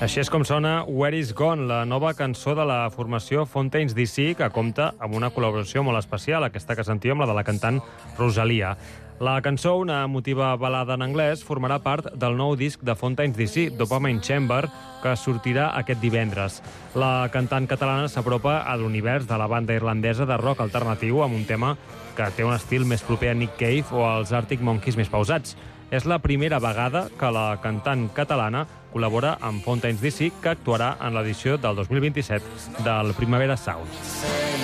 Així és com sona Where Is Gone, la nova cançó de la formació Fontaines DC, que compta amb una col·laboració molt especial, aquesta que sentíem, la de la cantant Rosalia. La cançó, una emotiva balada en anglès, formarà part del nou disc de Fontaines DC, Dopamine Chamber, que sortirà aquest divendres. La cantant catalana s'apropa a l'univers de la banda irlandesa de rock alternatiu amb un tema que té un estil més proper a Nick Cave o als Arctic Monkeys més pausats. És la primera vegada que la cantant catalana col·labora amb Fontaines DC, que actuarà en l'edició del 2027 del Primavera Sound.